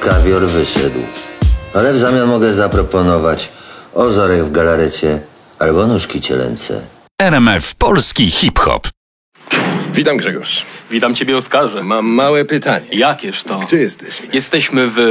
kawior wyszedł. Ale w zamian mogę zaproponować ozorek w galarecie albo nóżki cielęce. RMF Polski Hip-Hop. Witam, Grzegorz. Witam ciebie, Oskarze. Mam małe pytanie. Jakież to? Gdzie jesteśmy? Jesteśmy w